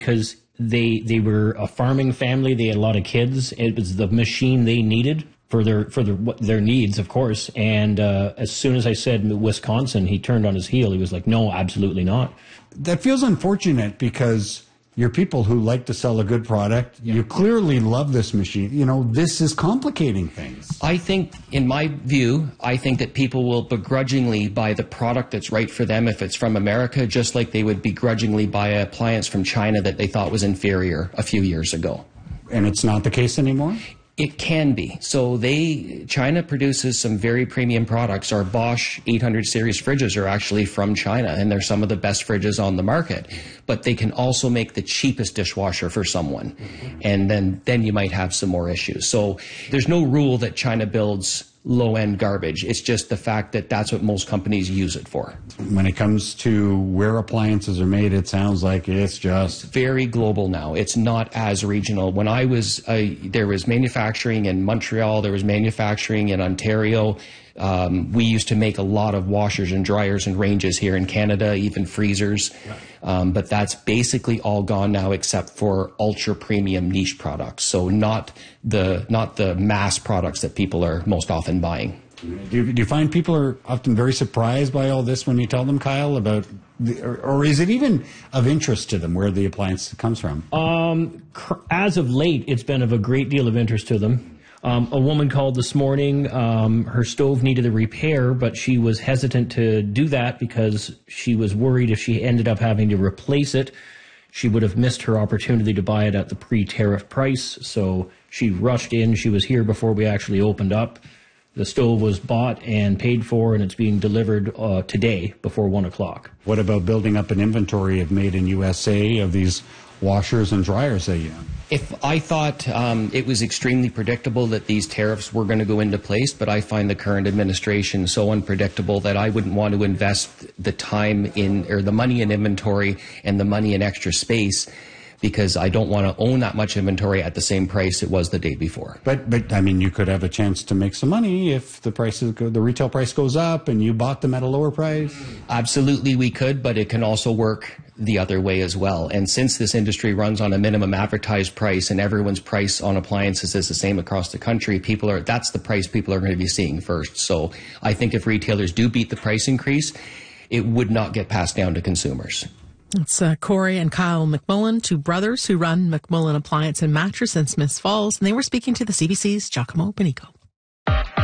because they were a farming family. They had a lot of kids. It was the machine they needed for their needs, of course. And as soon as I said Wisconsin, he turned on his heel. He was like, no, absolutely not. That feels unfortunate because you're people who like to sell a good product. Yeah. You clearly love this machine. You know, this is complicating things. I think, in my view, I think that people will begrudgingly buy the product that's right for them if it's from America, just like they would begrudgingly buy an appliance from China that they thought was inferior a few years ago. And it's not the case anymore? It can be. So China produces some very premium products. Our Bosch 800 series fridges are actually from China, and they're some of the best fridges on the market. But they can also make the cheapest dishwasher for someone. And then you might have some more issues. So there's no rule that China builds low-end garbage. It's just the fact that that's what most companies use it for. When it comes to where appliances are made, it sounds like it's just very global now. It's not as regional. When I was, there was manufacturing in Montreal, there was manufacturing in Ontario. We used to make a lot of washers and dryers and ranges here in Canada, even freezers. But that's basically all gone now except for ultra premium niche products. So not the mass products that people are most often buying. Do you find people are often very surprised by all this when you tell them, Kyle, about or is it even of interest to them where the appliance comes from? As of late, it's been of a great deal of interest to them. A woman called this morning. Her stove needed a repair, but she was hesitant to do that because she was worried if she ended up having to replace it, she would have missed her opportunity to buy it at the pre-tariff price. So she rushed in. She was here before we actually opened up. The stove was bought and paid for, and it's being delivered today before 1 o'clock. What about building up an inventory of made in USA of these washers and dryers that you have? If I thought it was extremely predictable that these tariffs were going to go into place, but I find the current administration so unpredictable that I wouldn't want to invest the time in, or the money in inventory and the money in extra space, because I don't want to own that much inventory at the same price it was the day before. But I mean, you could have a chance to make some money if the retail price goes up and you bought them at a lower price. Absolutely, we could, but it can also work the other way as well. And since this industry runs on a minimum advertised price and everyone's price on appliances is the same across the country, that's the price people are going to be seeing first. So I think if retailers do beat the price increase, it would not get passed down to consumers. It's Corey and Kyle McMullen, two brothers who run McMullen Appliance and Mattress in Smiths Falls, and they were speaking to the CBC's Giacomo Benico.